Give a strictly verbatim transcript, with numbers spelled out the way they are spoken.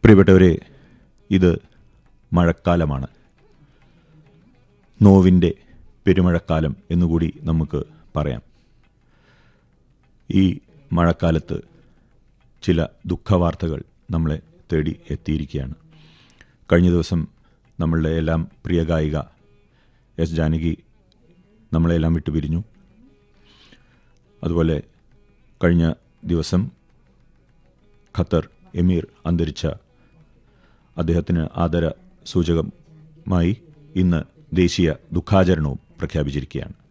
പ്രിയപ്പെട്ടവരെ, ഇത് മഴക്കാലമാണ്. നോവിൻ്റെ പെരുമഴക്കാലം എന്നുകൂടി നമുക്ക് പറയാം. ഈ മഴക്കാലത്ത് ചില ദുഃഖവാർത്തകൾ നമ്മളെ തേടി എത്തിയിരിക്കുകയാണ്. കഴിഞ്ഞ ദിവസം നമ്മളുടെ എല്ലാം പ്രിയ ഗായിക എസ് ജാനകി നമ്മളെല്ലാം വിട്ടുപിരിഞ്ഞു. അതുപോലെ കഴിഞ്ഞ ദിവസം ഖത്തർ എമീർ അന്തരിച്ച അദ്ദേഹത്തിന് ആദര സൂചകമായി ഇന്ന് ദേശീയ ദുഃഖാചരണവും പ്രഖ്യാപിച്ചിരിക്കുകയാണ്.